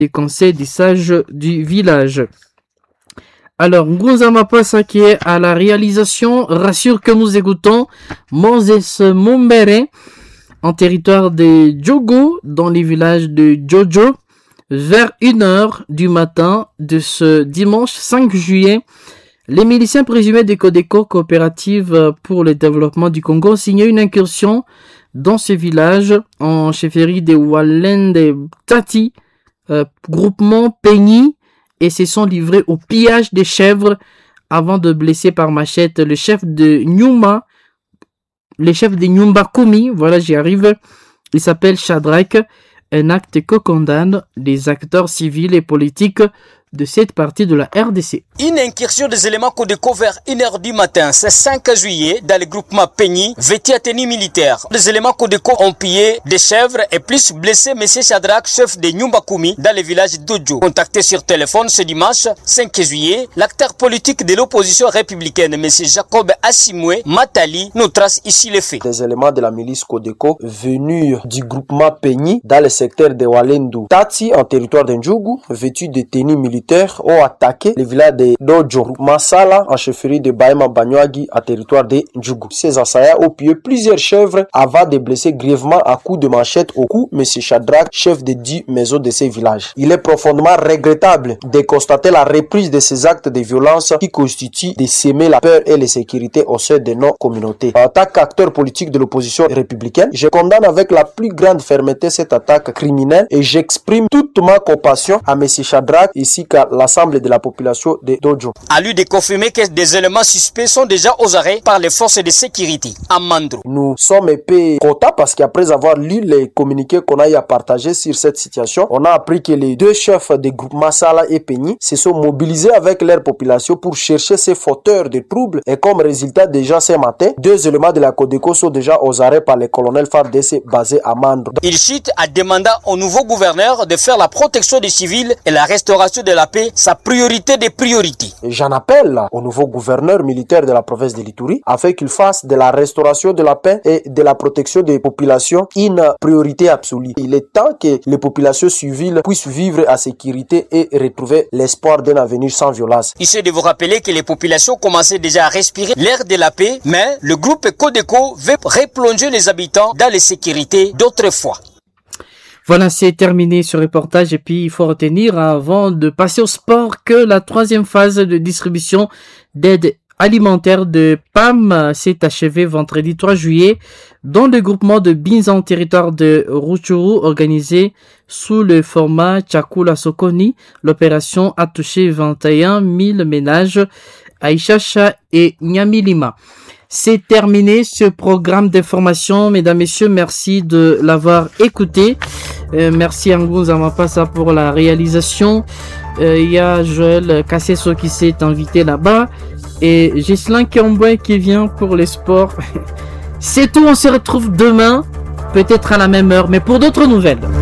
les conseils des sages du village. Alors, Ngunza Mapasa qui est à la réalisation rassure que nous écoutons Moses Mumbere en territoire de Djogo dans les villages de Jojo vers 1h du matin de ce dimanche 5 juillet. Les miliciens présumés des Codeco Coopérative pour le développement du Congo ont signé une incursion dans ce village en chefferie de Walende Tati, groupement Peigny, et se sont livrés au pillage des chèvres avant de blesser par machette le chef de Nyumba Komi, voilà j'y arrive, il s'appelle Shadrach, un acte que condamne les acteurs civils et politiques de cette partie de la RDC. Une incursion des éléments Codeco vers 1h du matin, c'est 5 juillet, dans le groupement Peigny, vêtu à tenue militaire. Les éléments Codeco ont pillé des chèvres et plus blessé M. Shadrach, chef de Nyumbakumi, dans le village d'Ojo. Contacté sur téléphone ce dimanche 5 juillet, l'acteur politique de l'opposition républicaine, M. Jacob Assimwe Matali, nous trace ici les faits. Des éléments de la milice Codeco venus du groupement Peigny, dans le secteur de Walendu Tati, en territoire d'Ndjougou, vêtus de tenues militaires, ont attaqué le village de Dojo Masala en chefferie de Baema Banyuagi à territoire de Ndjougou. Ces assaillants ont pillé plusieurs chèvres avant de blesser grièvement à coups de machette au cou M. Shadrach, chef de 10 maisons de ces villages. Il est profondément regrettable de constater la reprise de ces actes de violence qui constituent de semer la peur et l'insécurité au sein de nos communautés. En tant qu'acteur politique de l'opposition républicaine, je condamne avec la plus grande fermeté cette attaque criminelle et j'exprime toute ma compassion à M. Shadrach ici qu'à l'ensemble de la population de Dojo. À lui de confirmer que des éléments suspects sont déjà aux arrêts par les forces de sécurité à Mandro. Nous sommes un peu contents parce qu'après avoir lu les communiqués qu'on a eu à partager sur cette situation, on a appris que les deux chefs des groupes Masala et Peigny se sont mobilisés avec leur population pour chercher ces fauteurs de troubles et comme résultat déjà ce matin, 2 éléments de la Codeco sont déjà aux arrêts par le colonel FARDC basé à Mandro. Il cite à demander au nouveau gouverneur de faire la protection des civils et la restauration de la paix sa priorité des priorités. J'en appelle au nouveau gouverneur militaire de la province de l'Ituri afin qu'il fasse de la restauration de la paix et de la protection des populations une priorité absolue. Il est temps que les populations civiles puissent vivre en sécurité et retrouver l'espoir d'un avenir sans violence. Il s'agit de vous rappeler que les populations commençaient déjà à respirer l'air de la paix, mais le groupe Codeco veut replonger les habitants dans les sécurités d'autrefois. Voilà, c'est terminé ce reportage et puis il faut retenir avant de passer au sport que la 3e phase de distribution d'aide alimentaire de PAM s'est achevée vendredi 3 juillet dans le groupement de Binzan territoire de Rutshuru organisé sous le format Chakula Sokoni. L'opération a touché 21 000 ménages à Ishasha et Nyamilima. C'est terminé ce programme d'information. Mesdames, Messieurs, merci de l'avoir écouté. Merci à Ngunza Mapasa pour la réalisation. Il y a Joël Kasseso qui s'est invité là-bas. Et Ghislain Kiomboy qui vient pour les sports. C'est tout, on se retrouve demain, peut-être à la même heure, mais pour d'autres nouvelles.